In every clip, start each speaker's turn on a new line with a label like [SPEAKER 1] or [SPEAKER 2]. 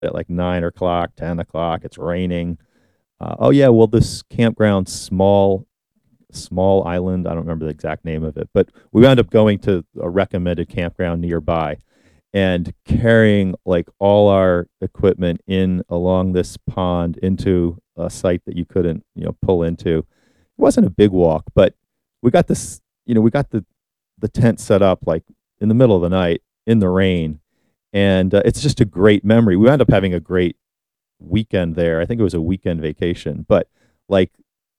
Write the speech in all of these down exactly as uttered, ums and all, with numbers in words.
[SPEAKER 1] at like nine o'clock, ten o'clock. It's raining. Uh, oh yeah, well this campground, small small island. I don't remember the exact name of it, but we wound up going to a recommended campground nearby and carrying like all our equipment in along this pond into a site that you couldn't, you know, pull into. It wasn't a big walk, but we got this, you know, we got the the tent set up like in the middle of the night in the rain, and uh, it's just a great memory. We wound up having a great weekend there. I think it was a weekend vacation, but like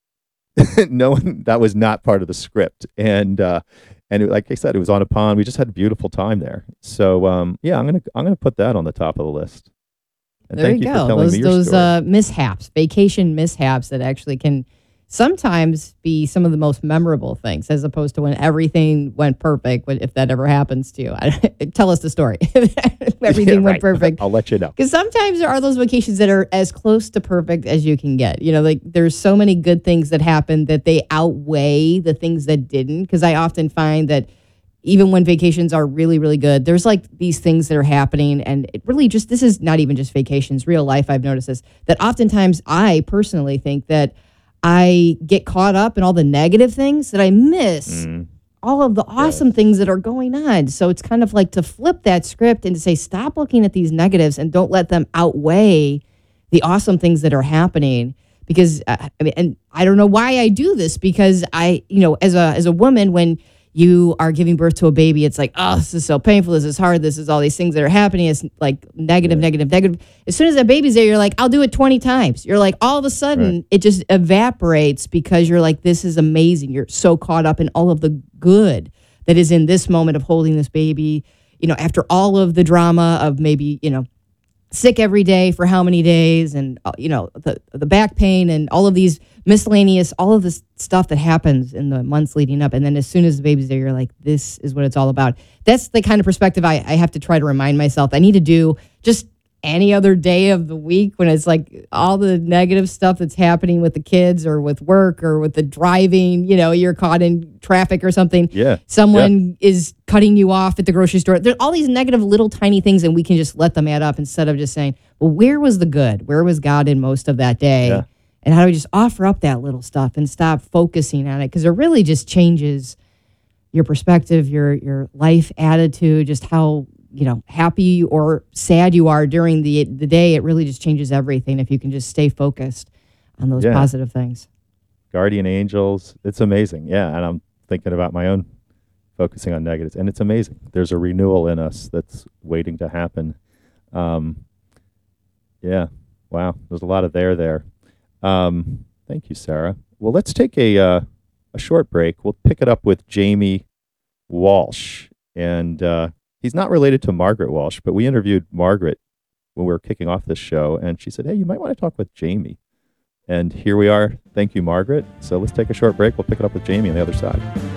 [SPEAKER 1] no one that was not part of the script, and uh and it, like I said, it was on a pond. We just had a beautiful time there. So um yeah, i'm gonna i'm gonna put that on the top of the list, and
[SPEAKER 2] There
[SPEAKER 1] thank
[SPEAKER 2] you
[SPEAKER 1] you for
[SPEAKER 2] go.
[SPEAKER 1] telling
[SPEAKER 2] Those
[SPEAKER 1] me your
[SPEAKER 2] those
[SPEAKER 1] story.
[SPEAKER 2] uh, mishaps, vacation mishaps that actually can sometimes be some of the most memorable things, as opposed to when everything went perfect. When- If that ever happens to you, tell us the story.
[SPEAKER 1] Yeah,
[SPEAKER 2] Everything went
[SPEAKER 1] right.
[SPEAKER 2] perfect.
[SPEAKER 1] I'll let you know.
[SPEAKER 2] Because sometimes there are those vacations that are as close to perfect as you can get. You know, like there's so many good things that happen that they outweigh the things that didn't. Because I often find that even when vacations are really, really good, there's like these things that are happening. And it really just, this is not even just vacations, real life. I've noticed this, that oftentimes I personally think that I get caught up in all the negative things that I miss
[SPEAKER 1] Mm,
[SPEAKER 2] all of the awesome
[SPEAKER 1] yes.
[SPEAKER 2] things that are going on. So it's kind of like to flip that script and to say, stop looking at these negatives and don't let them outweigh the awesome things that are happening. Because uh, I mean, and I don't know why I do this, because I, you know, as a as a woman, when you are giving birth to a baby, it's like, oh, this is so painful. This is hard. This is all these things that are happening. It's like negative,
[SPEAKER 1] Right.
[SPEAKER 2] negative, negative. As soon as that baby's there, you're like, I'll do it twenty times. You're like, all of a
[SPEAKER 1] Right.
[SPEAKER 2] sudden, it just evaporates because you're like, this is amazing. You're so caught up in all of the good that is in this moment of holding this baby. You know, after all of the drama of maybe, you know, sick every day for how many days, and uh, you know, the the back pain and all of these miscellaneous, all of this stuff that happens in the months leading up, and then as soon as the baby's there, you're like, this is what it's all about. That's the kind of perspective I, I have to try to remind myself I need to do just any other day of the week, when it's like all the negative stuff that's happening with the kids or with work or with the driving. You know, you're caught in traffic or something,
[SPEAKER 1] Yeah.
[SPEAKER 2] someone is cutting you off at the grocery store. There's all these negative little tiny things, and we can just let them add up instead of just saying, well, where was the good? Where was God in most of that day?
[SPEAKER 1] Yeah.
[SPEAKER 2] And how do we just offer up that little stuff and stop focusing on it? Because it really just changes your perspective, your your life attitude, just how, you know, happy or sad you are during the the day. It really just changes everything if you can just stay focused on those
[SPEAKER 1] Yeah.
[SPEAKER 2] positive things.
[SPEAKER 1] Guardian angels. It's amazing. Yeah. And I'm thinking about my own focusing on negatives, and it's amazing. There's a renewal in us that's waiting to happen. Um, yeah. Wow. There's a lot of there there. Um, thank you, Sarah. Well, let's take a uh, a short break. We'll pick it up with Jamie Walsh, and uh, he's not related to Margaret Walsh, but we interviewed Margaret when we were kicking off this show, and she said, "Hey, you might want to talk with Jamie." And here we are. Thank you, Margaret. So let's take a short break. We'll pick it up with Jamie on the other side.